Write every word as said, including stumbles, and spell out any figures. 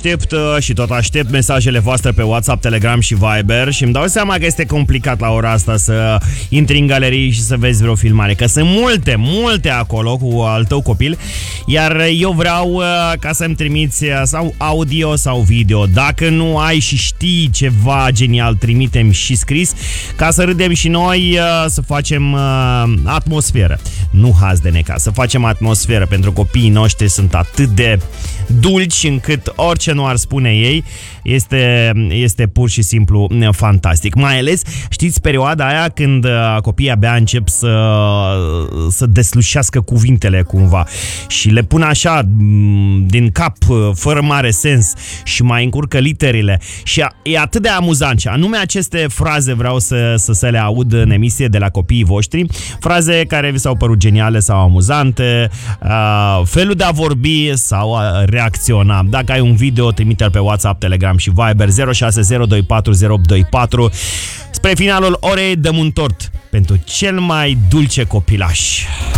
aștept și tot aștept mesajele voastre pe WhatsApp, Telegram și Viber și îmi dau seama că este complicat la ora asta să intri în galerii și să vezi vreo filmare, că sunt multe, multe acolo cu al tău copil, iar eu vreau ca să-mi trimiți sau audio sau video. Dacă nu ai și știi ceva genial, trimite-mi și scris ca să râdem și noi, să facem atmosferă. Nu haz de neca, să facem atmosferă, pentru copiii noștri sunt atât de dulci încât orice nu ar spune ei este, este pur și simplu fantastic. Mai ales, știți, perioada aia când copiii abia încep să, să deslușească cuvintele cumva și le pun așa din cap, fără mare sens, și mai încurcă literele și e atât de amuzant. Și anume aceste fraze vreau să, să, să le aud în emisie de la copiii voștri, fraze care vi s-au părut geniale sau amuzante, felul de a vorbi sau a reacționa. Dacă ai un video, trimite-l pe WhatsApp, Telegram și Viber zero șase zero doi patru zero opt doi patru. Spre finalul orei dăm un tort pentru cel mai dulce copilaș.